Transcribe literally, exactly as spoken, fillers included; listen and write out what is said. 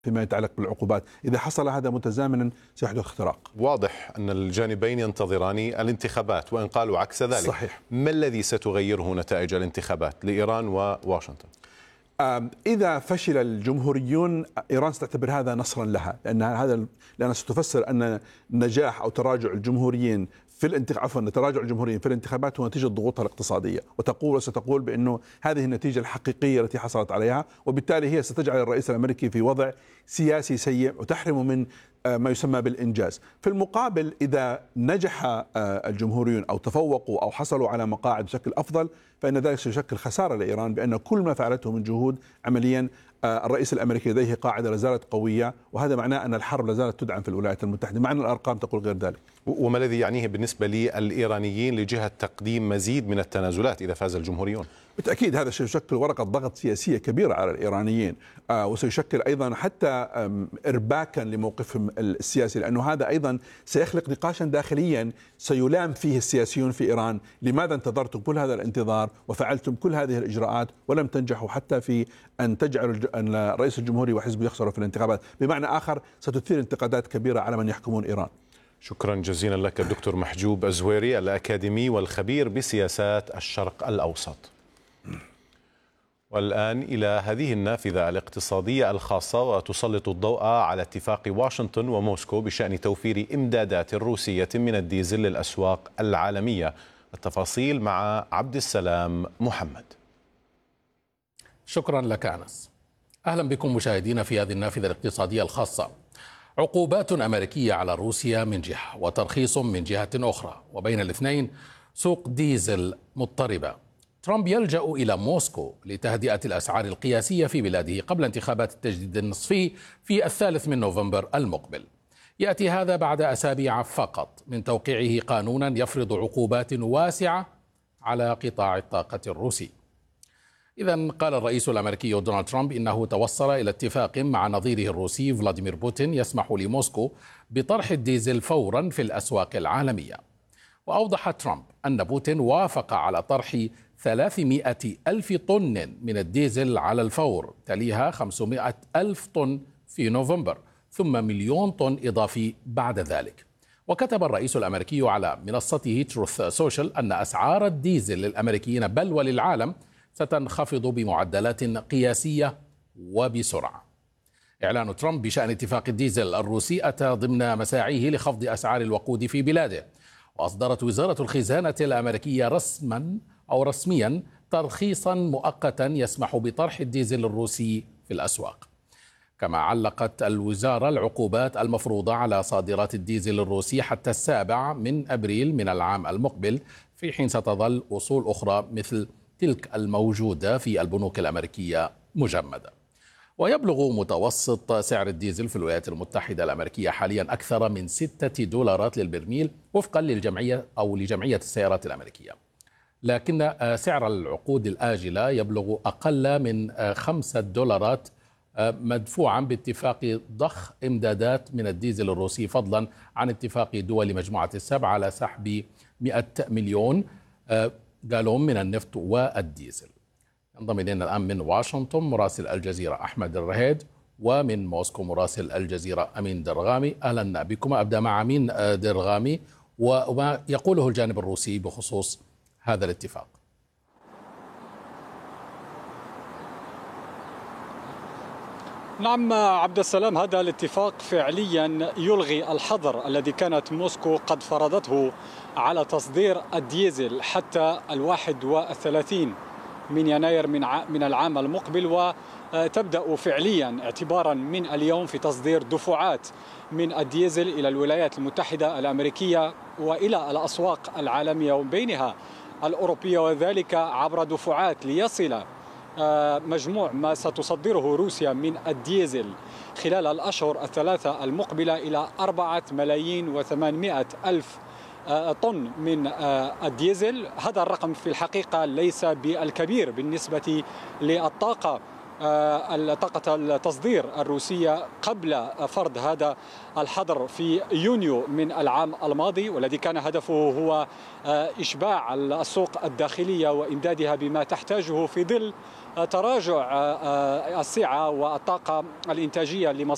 فيما يتعلق بالعقوبات. إذا حصل هذا متزامنا سيحدث اختراق. واضح أن الجانبين ينتظران الانتخابات، وإن قالوا عكس ذلك صحيح. ما الذي ستغيره نتائج الانتخابات لإيران وواشنطن؟ إذا فشل الجمهوريون إيران ستعتبر هذا نصرا لها، لأن هذا لأنها ستفسر أن نجاح أو تراجع الجمهوريين في الانتخاب عفوا تراجع الجمهوريين في الانتخابات هو نتيجة ضغوطها الاقتصادية، وتقول وستقول بأنه هذه النتيجة الحقيقية التي حصلت عليها، وبالتالي هي ستجعل الرئيس الأمريكي في وضع سياسي سيء وتحرمه من ما يسمى بالإنجاز. في المقابل إذا نجح الجمهوريون أو تفوقوا أو حصلوا على مقاعد بشكل أفضل فإن ذلك سيشكل خسارة لإيران، بأن كل ما فعلته من جهود عمليا الرئيس الأمريكي لديه قاعدة لازالت قوية، وهذا معناه أن الحرب لازالت تدعم في الولايات المتحدة، مع أن الأرقام تقول غير ذلك. وما الذي يعنيه بالنسبة للإيرانيين لجهة تقديم مزيد من التنازلات إذا فاز الجمهوريون؟ بالتأكيد هذا سيشكل ورقة ضغط سياسية كبيرة على الإيرانيين، آه وسيشكل أيضا حتى إرباكا لموقفهم السياسي، لأنه هذا أيضا سيخلق نقاشا داخليا سيلام فيه السياسيون في إيران. لماذا انتظرتم كل هذا الانتظار وفعلتم كل هذه الإجراءات ولم تنجحوا حتى في أن تجعلوا الرئيس الجمهوري وحزبه يخسروا في الانتخابات؟ بمعنى آخر ستثير انتقادات كبيرة على من يحكمون إيران. شكرا جزيلا لك الدكتور محجوب الزويري، الأكاديمي والخبير بسياسات الشرق الأوسط. والآن إلى هذه النافذة الاقتصادية الخاصة، وتسلط الضوء على اتفاق واشنطن وموسكو بشأن توفير إمدادات روسية من الديزل للأسواق العالمية. التفاصيل مع عبد السلام محمد. شكرا لك أنس. أهلا بكم مشاهدينا في هذه النافذة الاقتصادية الخاصة. عقوبات أمريكية على روسيا من جهة وترخيص من جهة أخرى، وبين الاثنين سوق ديزل مضطربة. ترامب يلجأ إلى موسكو لتهدئة الأسعار القياسية في بلاده قبل انتخابات التجديد النصفي في الثالث من نوفمبر المقبل. يأتي هذا بعد أسابيع فقط من توقيعه قانونا يفرض عقوبات واسعة على قطاع الطاقة الروسي. إذن قال الرئيس الأمريكي دونالد ترامب إنه توصل إلى اتفاق مع نظيره الروسي فلاديمير بوتين يسمح لموسكو بطرح الديزل فورا في الأسواق العالمية. وأوضح ترامب أن بوتين وافق على طرح ثلاثمائة ألف طن من الديزل على الفور، تليها خمسمائة ألف طن في نوفمبر، ثم مليون طن إضافي بعد ذلك. وكتب الرئيس الأمريكي على منصته تروث سوشيال أن أسعار الديزل للأمريكيين بل وللعالم ستنخفض بمعدلات قياسية وبسرعة. إعلان ترامب بشأن اتفاق الديزل الروسي أتى ضمن مساعيه لخفض أسعار الوقود في بلاده. وأصدرت وزارة الخزانة الأمريكية رسما أو رسميا ترخيصا مؤقتا يسمح بطرح الديزل الروسي في الأسواق. كما علقت الوزارة العقوبات المفروضة على صادرات الديزل الروسي حتى السابع من أبريل من العام المقبل، في حين ستظل أصول أخرى مثل تلك الموجودة في البنوك الأمريكية مجمدة. ويبلغ متوسط سعر الديزل في الولايات المتحدة الأمريكية حاليا أكثر من ستة دولارات للبرميل وفقا للجمعية أو لجمعية السيارات الأمريكية، لكن سعر العقود الآجلة يبلغ أقل من خمسة دولارات مدفوعا باتفاق ضخ إمدادات من الديزل الروسي، فضلا عن اتفاق دول مجموعة السبع على سحب مئة مليون جالون من النفط والديزل. ينضم إلينا الآن من واشنطن مراسل الجزيرة أحمد الرهيد، ومن موسكو مراسل الجزيرة أمين درغامي. أهلا بكم. أبدأ مع أمين درغامي وما يقوله الجانب الروسي بخصوص هذا الاتفاق. نعم عبد السلام، هذا الاتفاق فعليا يلغي الحظر الذي كانت موسكو قد فرضته على تصدير الديزل حتى الواحد والثلاثين من يناير من من العام المقبل، وتبدأ فعليا اعتبارا من اليوم في تصدير دفعات من الديزل إلى الولايات المتحدة الأمريكية وإلى الأسواق العالمية وبينها الأوروبية، وذلك عبر دفعات ليصل مجموع ما ستصدره روسيا من الديزل خلال الأشهر الثلاثة المقبلة إلى أربعة ملايين وثمانمائة ألف طن من الديزل. هذا الرقم في الحقيقة ليس بالكبير بالنسبة للطاقة طاقة التصدير الروسية قبل فرض هذا الحظر في يونيو من العام الماضي، والذي كان هدفه هو إشباع السوق الداخلية وإمدادها بما تحتاجه في ظل تراجع السعة والطاقة الإنتاجية لمصادر